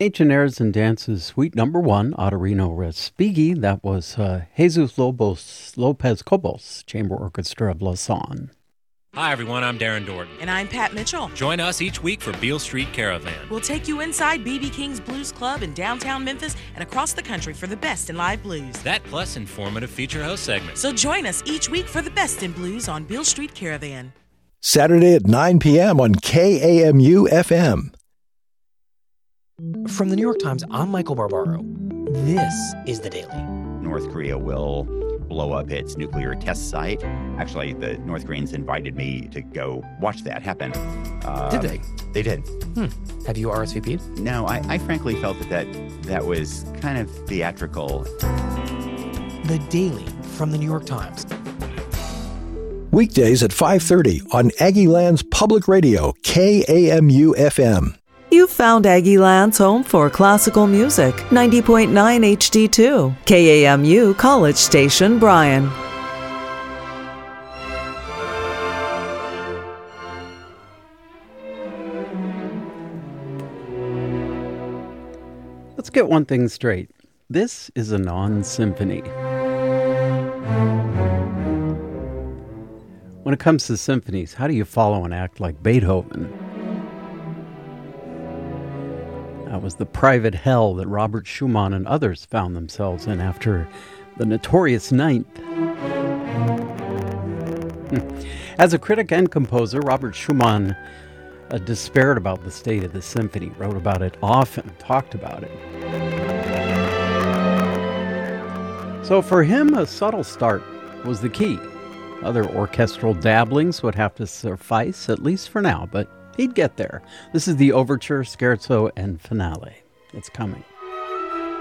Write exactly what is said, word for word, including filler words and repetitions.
Ancient Airs and Dances, Suite Number One, Ottorino Respighi. That was uh, Jesus Lobos, Lopez Cobos, Chamber Orchestra of Lausanne. Hi, everyone. I'm Darren Dorton. And I'm Pat Mitchell. Join us each week for Beale Street Caravan. We'll take you inside B B King's Blues Club in downtown Memphis and across the country for the best in live blues. That plus informative feature host segments. So join us each week for the best in blues on Beale Street Caravan. Saturday at nine p.m. on K A M U F M. From the New York Times, I'm Michael Barbaro. This is The Daily. North Korea will blow up its nuclear test site. Actually, the North Koreans invited me to go watch that happen. Um, did they? They did. Hmm. Have you R S V P'd? No, I, I frankly felt that, that that was kind of theatrical. The Daily from the New York Times. Weekdays at five thirty on Aggieland's Public Radio, K A M U F M. You found Aggieland's home for classical music, ninety point nine H D two, K A M U College Station, Bryan. Let's get one thing straight. This is a non-symphony. When it comes to symphonies, how do you follow an act like Beethoven? That was the private hell that Robert Schumann and others found themselves in after the notorious Ninth. As a critic and composer, Robert Schumann uh, despaired about the state of the symphony, wrote about it often, talked about it. So for him, a subtle start was the key. Other orchestral dabblings would have to suffice, at least for now, but he'd get there. This is the Overture, Scherzo, and Finale. It's coming.